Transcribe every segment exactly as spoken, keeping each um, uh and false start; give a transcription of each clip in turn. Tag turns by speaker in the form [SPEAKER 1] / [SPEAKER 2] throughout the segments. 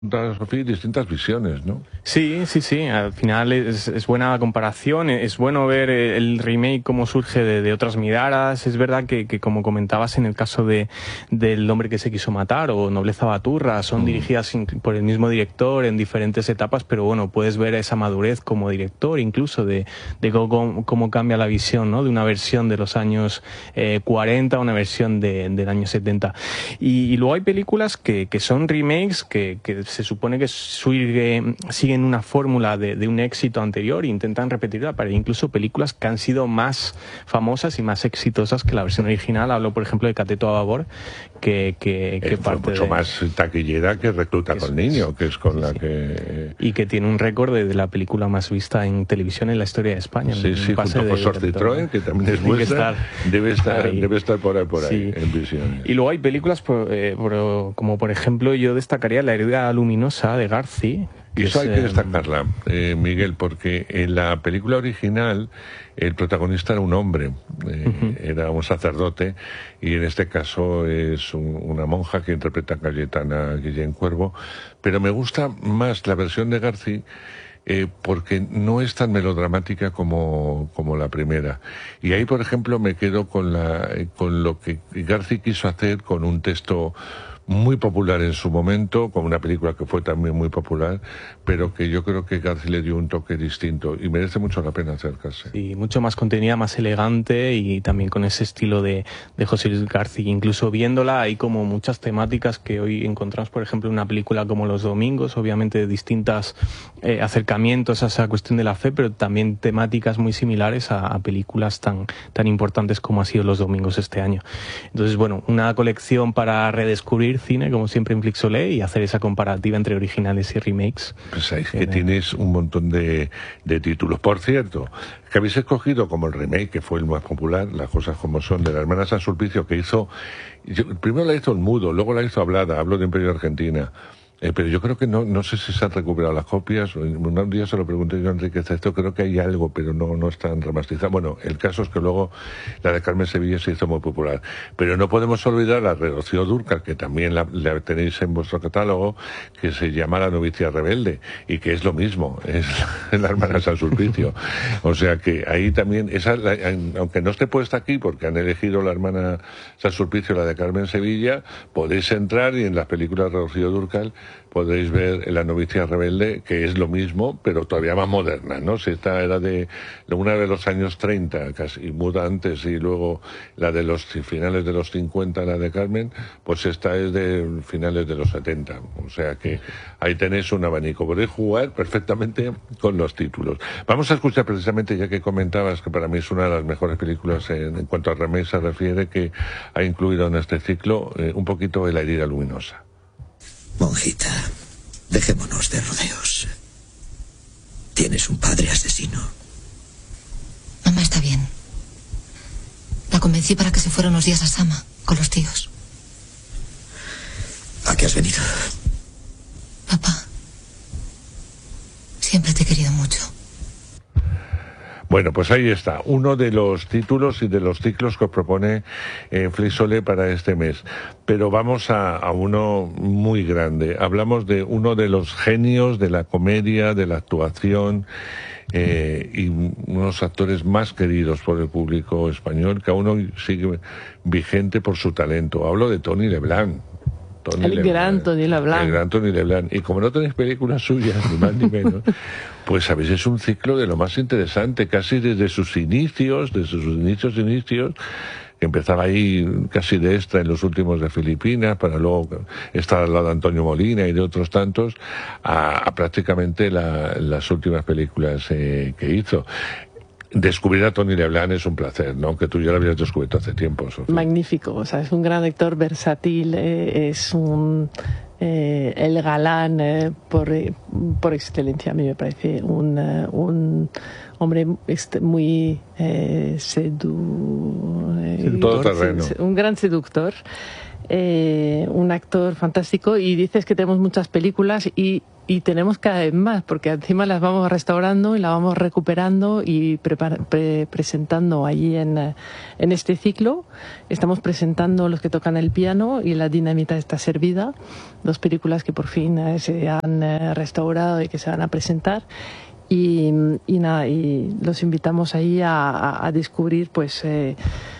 [SPEAKER 1] Sofía, distintas visiones, ¿no?
[SPEAKER 2] Sí, sí, sí. Al final es, es buena la comparación. Es bueno ver el remake cómo surge de, de otras miradas. Es verdad que, que como comentabas en el caso de del hombre que se quiso matar o Nobleza Baturra, son mm. dirigidas por el mismo director en diferentes etapas, pero bueno, puedes ver esa madurez como director, incluso de, de cómo, cómo cambia la visión, ¿no? De una versión de los años eh, cuarenta a una versión de, del año setenta. Y, y luego hay películas que, que son remakes que, que se supone que sigue, siguen una fórmula de, de un éxito anterior e intentan repetirla para incluso películas que han sido más famosas y más exitosas que la versión original. Hablo, por ejemplo, de Cateto a Babor, que, que, que
[SPEAKER 1] parte mucho
[SPEAKER 2] de,
[SPEAKER 1] más taquillera que Recluta con Niño, que es con sí, la sí. que...
[SPEAKER 2] Y que tiene un récord de, de la película más vista en televisión en la historia de España.
[SPEAKER 1] Sí, sí, junto con Sor Citroën, que también es vuestra, debe estar, debe estar por ahí, por ahí sí. en visiones.
[SPEAKER 2] Y luego hay películas, por, eh, por, como por ejemplo, yo destacaría La herida luminosa de Garci.
[SPEAKER 1] Y eso hay que destacarla, eh, Miguel, porque en la película original el protagonista era un hombre, eh, uh-huh. era un sacerdote, y en este caso es un, una monja que interpreta a Cayetana Guillén Cuervo, pero me gusta más la versión de Garci eh, porque no es tan melodramática como, como la primera. Y ahí, por ejemplo, me quedo con, la, con lo que Garci quiso hacer con un texto muy popular en su momento, con una película que fue también muy popular, pero que yo creo que Garci le dio un toque distinto y merece mucho la pena acercarse.
[SPEAKER 2] Sí, mucho más contenida, más elegante y también con ese estilo de, de José Luis Garci. Incluso viéndola hay como muchas temáticas que hoy encontramos, por ejemplo, en una película como Los Domingos, obviamente distintas eh, acercamientos a esa cuestión de la fe, pero también temáticas muy similares a, a películas tan, tan importantes como ha sido Los Domingos este año. Entonces, bueno, una colección para redescubrir cine, como siempre en Flixolé, y hacer esa comparativa entre originales y remakes.
[SPEAKER 1] Pues sabéis que tienes un montón de, de títulos. Por cierto, que habéis escogido como el remake, que fue el más popular, Las cosas como son, de la hermana San Sulpicio, que hizo, primero la hizo el mudo, luego la hizo hablada, hablo de Imperio Argentina. Eh, pero yo creo que no, no sé si se han recuperado las copias. Un día se lo pregunté yo a Enrique Cesto, creo que hay algo, pero no, no están remasterizadas. Bueno, el caso es que luego la de Carmen Sevilla se hizo muy popular. Pero no podemos olvidar la de Rocío Dúrcal, que también la, la tenéis en vuestro catálogo, que se llama La novicia rebelde, y que es lo mismo, es la hermana San Sulpicio. O sea que ahí también, esa, la, aunque no esté puesta aquí, porque han elegido la hermana San Sulpicio, la de Carmen Sevilla, podéis entrar y en las películas de Rocío Dúrcal podéis ver La novicia rebelde, que es lo mismo, pero todavía más moderna, ¿no? Si esta era de, de una de los años treinta, casi muda antes, y luego la de los finales de los cincuenta, la de Carmen, pues esta es de finales de los setenta. O sea que ahí tenéis un abanico. Podéis jugar perfectamente con los títulos. Vamos a escuchar precisamente, ya que comentabas que para mí es una de las mejores películas en, en cuanto a remake se refiere, que ha incluido en este ciclo eh, un poquito de La herida luminosa.
[SPEAKER 3] Monjita, dejémonos de rodeos. ¿Tienes un padre asesino?
[SPEAKER 4] Mamá está bien. La convencí para que se fuera unos días a Sama, con los tíos.
[SPEAKER 3] ¿A qué has venido?
[SPEAKER 4] Papá, siempre te he querido mucho.
[SPEAKER 1] Bueno, pues ahí está, uno de los títulos y de los ciclos que os propone eh, Flixolé para este mes. Pero vamos a, a uno muy grande. Hablamos de uno de los genios de la comedia, de la actuación, eh, y unos actores más queridos por el público español, que aún hoy sigue vigente por su talento. Hablo de Tony Leblanc.
[SPEAKER 5] Tony el Leblanc, gran Tony Leblanc.
[SPEAKER 1] El gran Tony Leblanc. Y como no tenéis películas suyas, ni más ni menos, pues sabéis, es un ciclo de lo más interesante, casi desde sus inicios, desde sus inicios, inicios, que empezaba ahí casi de extra en los últimos de Filipinas, para luego estar al lado de Antonio Molina y de otros tantos, a, a prácticamente la, las últimas películas eh, que hizo. Descubrir a Tony Leblanc es un placer, ¿no? Que tú ya lo habías descubierto hace tiempo, Sofía.
[SPEAKER 5] Magnífico, o sea, es un gran actor versátil, eh, es un eh, el galán eh, por, eh, por excelencia. A mí me parece un, uh, un hombre este, muy eh, sedu...
[SPEAKER 1] Eh, todo terreno.
[SPEAKER 5] Un gran seductor. eh, un actor fantástico, y dices que tenemos muchas películas y, y tenemos cada vez más, porque encima las vamos restaurando y las vamos recuperando y prepara, pre, presentando allí en, en este ciclo. Estamos presentando Los que tocan el piano y La dinamita está servida, dos películas que por fin eh, se han eh, restaurado y que se van a presentar. Y, y nada, y los invitamos ahí a, a, a descubrir pues eh,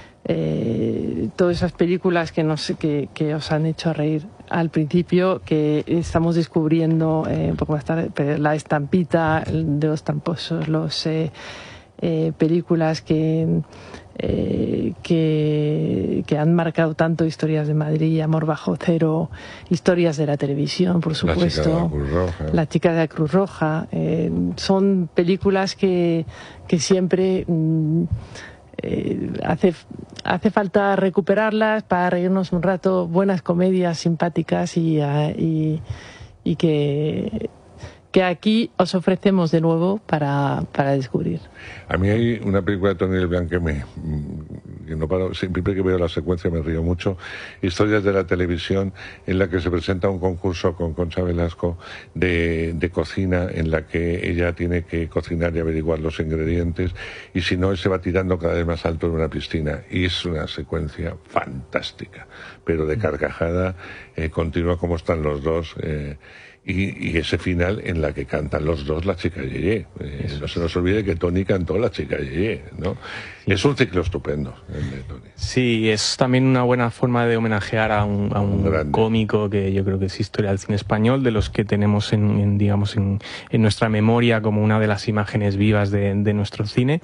[SPEAKER 5] eh, todas esas películas que, nos, que, que os han hecho reír al principio, que estamos descubriendo eh, un poco más tarde, La estampita de los tramposos, los eh, eh, películas que, eh, que, que han marcado tanto, Historias de Madrid, Amor bajo cero, Historias de la televisión, por supuesto, La chica de la Cruz Roja. Eh, son películas que, que siempre mm, eh, hace, hace falta recuperarlas para reírnos un rato, buenas comedias simpáticas y, uh, y, y que... que aquí os ofrecemos de nuevo para, para descubrir.
[SPEAKER 1] A mí hay una película de Tony Leblanc que me... que no paro, siempre que veo la secuencia me río mucho, Historias de la televisión, en la que se presenta un concurso con Concha Velasco de, de cocina, en la que ella tiene que cocinar y averiguar los ingredientes, y si no, se va tirando cada vez más alto en una piscina. Y es una secuencia fantástica, pero de carcajada eh, continua, como están los dos... Eh, Y, y ese final en la que cantan los dos La chica Yeye. Eh, no se nos olvide que Tony cantó La chica Yeye, ¿no? Sí. Es un ciclo estupendo el de Tony.
[SPEAKER 2] Sí, es también una buena forma de homenajear a un, a un, un cómico que yo creo que es historia del cine español, de los que tenemos en, en digamos en, en nuestra memoria como una de las imágenes vivas de, de nuestro cine.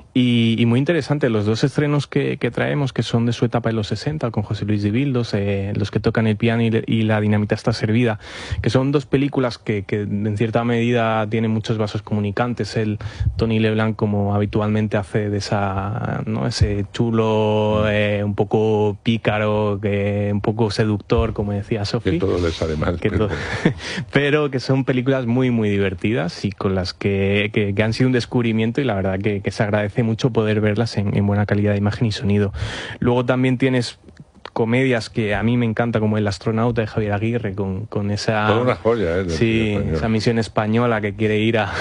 [SPEAKER 2] Y, y muy interesante, los dos estrenos que, que traemos, que son de su etapa en los sesenta, con José Luis de Bildos, eh, Los que tocan el piano y, y La dinamita está servida, que son dos películas que, que en cierta medida tienen muchos vasos comunicantes. El Tony Leblanc, como habitualmente hace de esa, ¿no? ese chulo, eh, un poco pícaro, que, un poco seductor, como decía Sophie.
[SPEAKER 1] Que todo le sale mal.
[SPEAKER 2] Que pero... pero que son películas muy, muy divertidas y con las que, que, que han sido un descubrimiento, y la verdad que, que se agradece mucho poder verlas en, en buena calidad de imagen y sonido. Luego también tienes comedias que a mí me encanta, como El astronauta de Javier Aguirre, con, con esa...
[SPEAKER 1] Toda una joya, ¿eh?
[SPEAKER 2] Sí, esa misión española que quiere ir a,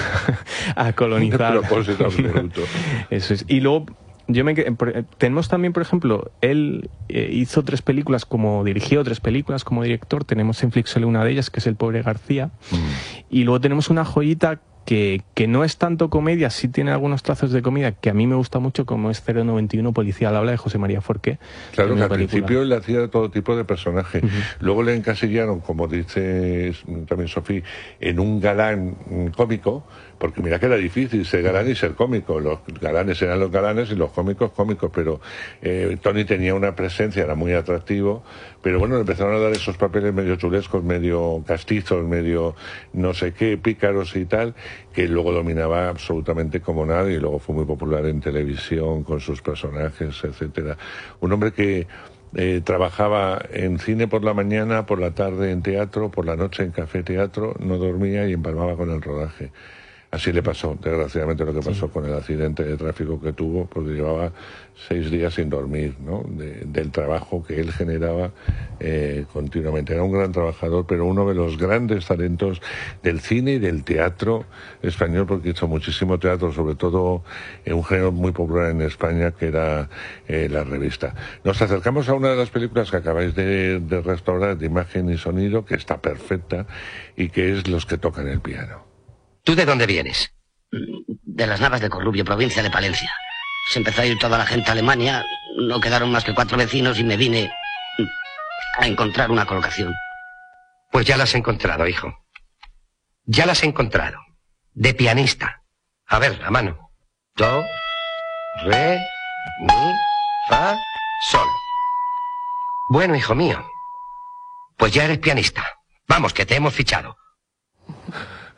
[SPEAKER 2] a colonizar.
[SPEAKER 1] Un propósito absoluto.
[SPEAKER 2] Eso es. Y luego yo me tenemos también, por ejemplo, él eh, hizo tres películas, como dirigió tres películas como director. Tenemos en Flixolé una de ellas, que es El pobre García. Mm. Y luego tenemos una joyita Que, que no es tanto comedia, sí tiene algunos trazos de comedia que a mí me gusta mucho, como es cero noventa y uno Policía al habla, de José María Forqué.
[SPEAKER 1] Claro, que al película. principio él hacía todo tipo de personajes. Uh-huh. Luego le encasillaron, como dice también Sofía, en un galán cómico, porque mira que era difícil ser galán y ser cómico. Los galanes eran los galanes y los cómicos cómicos, pero eh, Tony tenía una presencia, era muy atractivo, pero bueno, le empezaron a dar esos papeles medio chulescos, medio castizos, medio no sé qué, pícaros y tal, que luego dominaba absolutamente como nadie, y luego fue muy popular en televisión con sus personajes, etcétera. Un hombre que eh, trabajaba en cine por la mañana, por la tarde en teatro, por la noche en café teatro, no dormía y empalmaba con el rodaje. Así le pasó, desgraciadamente, lo que pasó sí. con el accidente de tráfico que tuvo, porque llevaba seis días sin dormir, ¿no? De, del trabajo que él generaba eh, continuamente. Era un gran trabajador, pero uno de los grandes talentos del cine y del teatro español, porque hizo muchísimo teatro, sobre todo en un género muy popular en España, que era eh, la revista. Nos acercamos a una de las películas que acabáis de, de restaurar, de imagen y sonido, que está perfecta, y que es Los que tocan el piano.
[SPEAKER 6] ¿Tú de dónde vienes? De las Navas de Corrubio, provincia de Palencia. Se empezó a ir toda la gente a Alemania, no quedaron más que cuatro vecinos y me vine a encontrar una colocación.
[SPEAKER 7] Pues ya la has encontrado, hijo. Ya la has encontrado. De pianista. A ver, a mano. Do, re, mi, fa, sol. Bueno, hijo mío, pues ya eres pianista. Vamos, que te hemos fichado.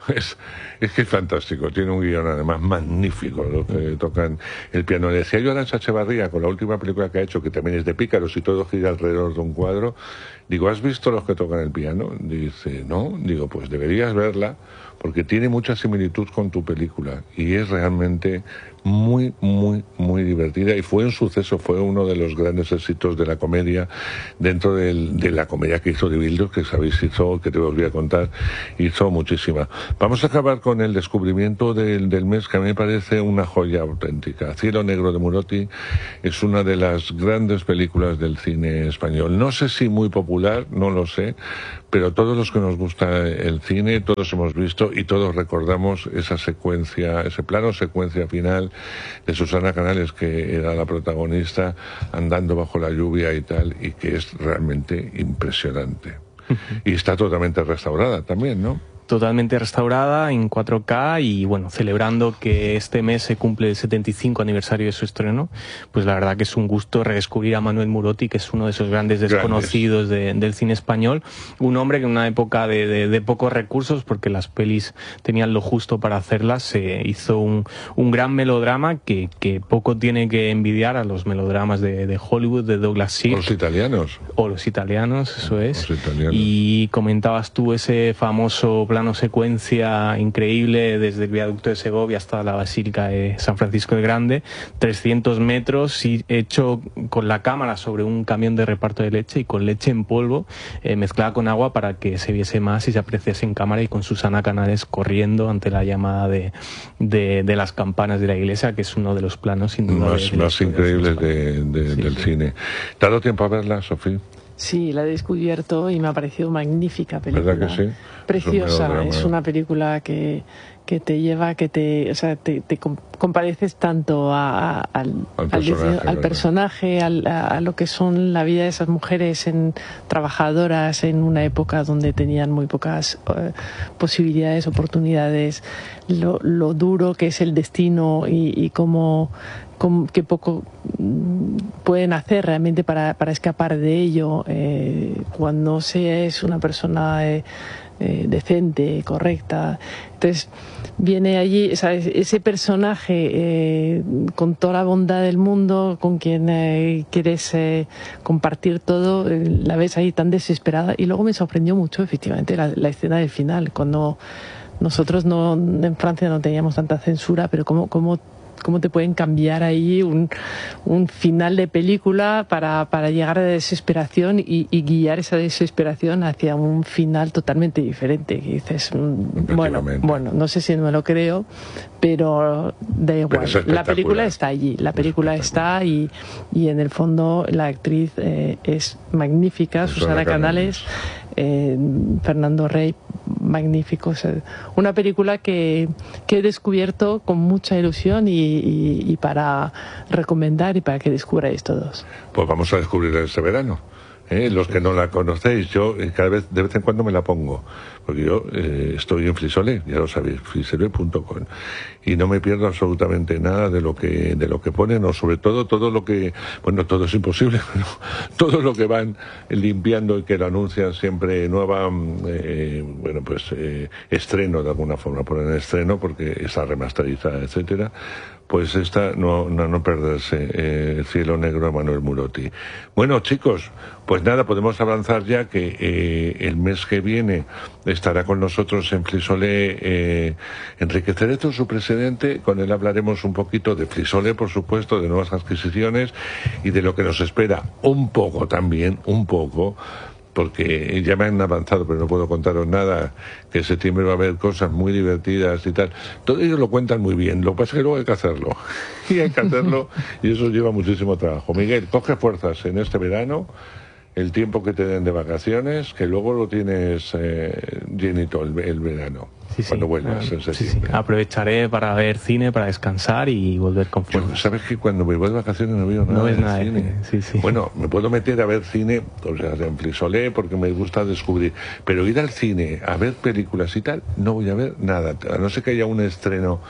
[SPEAKER 1] Es, es que es fantástico, tiene un guión además magnífico, los que tocan el piano. Le decía yo a Arantxa Echevarría con la última película que ha hecho, que también es de pícaros y todo gira alrededor de un cuadro, digo, ¿has visto los que tocan el piano? Dice, no, digo, pues deberías verla, porque tiene mucha similitud con tu película y es realmente muy, muy, muy divertida y fue un suceso, fue uno de los grandes éxitos de la comedia dentro del, de la comedia que hizo de Bildu, que sabéis hizo, que te volví a contar, hizo muchísima. Vamos a acabar con el descubrimiento del, del mes, que a mí me parece una joya auténtica. Cielo Negro de Murotti es una de las grandes películas del cine español. No sé si muy popular, no lo sé, pero todos los que nos gusta el cine, todos hemos visto y todos recordamos esa secuencia, ese plano secuencia final de Susana Canales, que era la protagonista andando bajo la lluvia y tal, y que es realmente impresionante. Y está totalmente restaurada también, ¿no?
[SPEAKER 2] Totalmente restaurada en cuatro K y bueno, celebrando que este mes se cumple el setenta y cinco aniversario de su estreno, pues la verdad que es un gusto redescubrir a Manuel Murotti, que es uno de esos grandes desconocidos de, del cine español, un hombre que en una época de, de, de pocos recursos, porque las pelis tenían lo justo para hacerlas, se hizo un, un gran melodrama que, que poco tiene que envidiar a los melodramas de, de Hollywood, de Douglas Sirk.
[SPEAKER 1] O los italianos.
[SPEAKER 2] O los italianos, eso es.
[SPEAKER 1] Los italianos.
[SPEAKER 2] Y comentabas tú ese famoso plano secuencia increíble desde el viaducto de Segovia hasta la Basílica de San Francisco el Grande, trescientos metros y hecho con la cámara sobre un camión de reparto de leche y con leche en polvo eh, mezclada con agua para que se viese más y se apreciase en cámara, y con Susana Canales corriendo ante la llamada de, de, de las campanas de la iglesia, que es uno de los planos sin duda
[SPEAKER 1] más,
[SPEAKER 2] de,
[SPEAKER 1] más increíbles de, de,
[SPEAKER 2] sí,
[SPEAKER 1] del
[SPEAKER 2] sí.
[SPEAKER 1] cine. ¿Te ha dado tiempo a verla, Sofía?
[SPEAKER 5] Sí, la he descubierto y me ha parecido magnífica película.
[SPEAKER 1] ¿Verdad que sí?
[SPEAKER 5] Preciosa,
[SPEAKER 1] es,
[SPEAKER 5] es una película que, que te lleva, que te, o sea, te, te compadeces tanto a, a, al,
[SPEAKER 1] al
[SPEAKER 5] al
[SPEAKER 1] personaje,
[SPEAKER 5] al, personaje al, a, a lo que son la vida de esas mujeres en, trabajadoras en una época donde tenían muy pocas uh, posibilidades, oportunidades, lo, lo duro que es el destino y, y cómo qué poco pueden hacer realmente para, para escapar de ello eh, cuando se es una persona eh, eh, decente, correcta. Entonces viene allí, ¿sabes? Ese personaje eh, con toda la bondad del mundo, con quien eh, quieres eh, compartir todo, eh, la ves ahí tan desesperada. Y luego me sorprendió mucho efectivamente la, la escena del final, cuando nosotros no en Francia no teníamos tanta censura, pero cómo, cómo cómo te pueden cambiar ahí un, un final de película para, para llegar a la desesperación y, y guiar esa desesperación hacia un final totalmente diferente. Que dices, bueno, bueno, no sé si me lo creo, pero da igual. Pero la película está allí, la película está y, y en el fondo la actriz eh, es magnífica, Susana Canales, eh, Fernando Rey, magnífico. O sea, una película que, que he descubierto con mucha ilusión y, y, y para recomendar y para que descubráis todos.
[SPEAKER 1] Pues vamos a descubrirla este verano. ¿Eh? Los que no la conocéis, yo cada vez, de vez en cuando me la pongo, porque yo eh, estoy en Flisole, ya lo sabéis, flisole punto com, y no me pierdo absolutamente nada de lo que de lo que ponen, o sobre todo todo lo que, bueno, todo es imposible, pero todo lo que van limpiando y que lo anuncian siempre nueva, eh, bueno, pues eh, estreno de alguna forma, ponen estreno porque está remasterizada, etcétera. Pues esta no, no, no perderse, eh, Cielo Negro de Manuel Murotti. Bueno, chicos, pues nada, podemos avanzar ya que eh, el mes que viene estará con nosotros en Flisole eh, Enrique Cerezo, su presidente. Con él hablaremos un poquito de Flisole, por supuesto, de nuevas adquisiciones y de lo que nos espera un poco también, un poco, porque ya me han avanzado, pero no puedo contaros nada, que en septiembre va a haber cosas muy divertidas y tal. Todo ellos lo cuentan muy bien, lo que pasa es que luego hay que hacerlo. Y hay que hacerlo, y eso lleva muchísimo trabajo. Miguel, coge fuerzas en este verano, el tiempo que te den de vacaciones, que luego lo tienes eh, llenito el, el verano. Sí, cuando sí. vuelvas en septiembre.
[SPEAKER 2] Sí, sí. Aprovecharé para ver cine, para descansar y volver con fuerza.
[SPEAKER 1] Yo, ¿sabes que cuando me voy de vacaciones no veo nada,
[SPEAKER 2] no ves
[SPEAKER 1] de
[SPEAKER 2] nada
[SPEAKER 1] cine?
[SPEAKER 2] De cine. Sí, sí.
[SPEAKER 1] Bueno, me puedo meter a ver cine, o sea, en Flisole, porque me gusta descubrir. Pero ir al cine a ver películas y tal, no voy a ver nada. A no ser que haya un estreno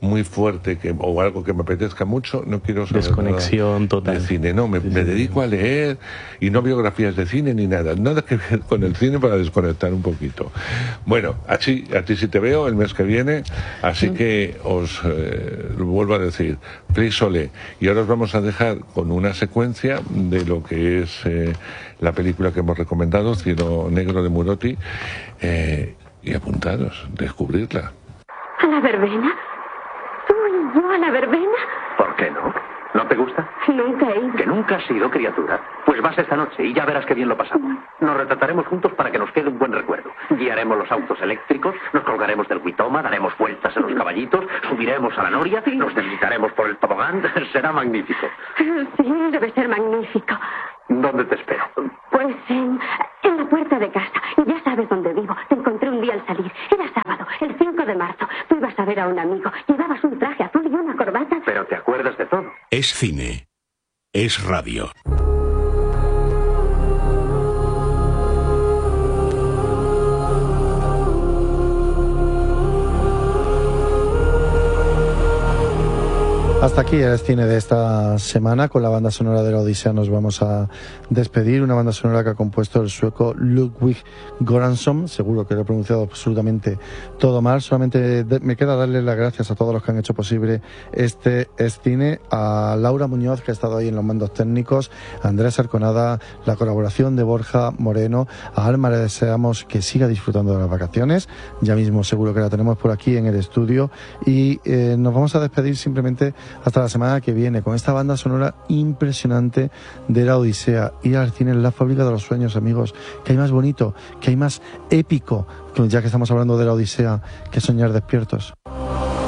[SPEAKER 1] muy fuerte que, o algo que me apetezca mucho, no quiero saber
[SPEAKER 2] desconexión
[SPEAKER 1] nada
[SPEAKER 2] total
[SPEAKER 1] de cine, no, me,
[SPEAKER 2] sí,
[SPEAKER 1] me
[SPEAKER 2] sí.
[SPEAKER 1] dedico a leer y no biografías de cine ni nada, nada que ver con el cine para desconectar un poquito. Bueno, así, a ti sí te veo el mes que viene, así sí. que os eh, lo vuelvo a decir, please ole, y ahora os vamos a dejar con una secuencia de lo que es eh, la película que hemos recomendado, Cielo Negro de Murotti, eh, y apuntaros, descubrirla.
[SPEAKER 8] ¿A la verbena? ¿Tú y yo a la verbena?
[SPEAKER 9] ¿Por qué no? ¿No te gusta?
[SPEAKER 8] Nunca he ido.
[SPEAKER 9] Que nunca has sido criatura. Pues vas esta noche y ya verás qué bien lo pasamos. Nos retrataremos juntos para que nos quede un buen recuerdo. Guiaremos los autos eléctricos, nos colgaremos del Huitoma, daremos vueltas en los caballitos, subiremos a la noria, nos deslizaremos por el tobogán. Será magnífico.
[SPEAKER 8] Sí, debe ser magnífico.
[SPEAKER 9] ¿Dónde te espero?
[SPEAKER 8] Pues en, en la puerta de casa. Ya sabes dónde vivo. Te encontré un día al salir. Era sábado, el cinco de marzo. Tú ibas a ver a un amigo. Llevabas un traje azul y una corbata.
[SPEAKER 9] Pero te acuerdas de todo.
[SPEAKER 10] Es cine. Es radio.
[SPEAKER 11] Hasta aquí el cine de esta semana. Con la banda sonora de la Odisea nos vamos a despedir. Una banda sonora que ha compuesto el sueco Ludwig Göransson. Seguro que lo he pronunciado absolutamente todo mal. Solamente de, me queda darle las gracias a todos los que han hecho posible este es cine. A Laura Muñoz, que ha estado ahí en los mandos técnicos. A Andrés Arconada, la colaboración de Borja Moreno. A Alma le deseamos que siga disfrutando de las vacaciones. Ya mismo seguro que la tenemos por aquí en el estudio. Y eh, nos vamos a despedir simplemente hasta la semana que viene con esta banda sonora impresionante de la Odisea. Ir al cine en la fábrica de los sueños, amigos. Que hay más bonito, que hay más épico, ya que estamos hablando de la Odisea, que soñar despiertos.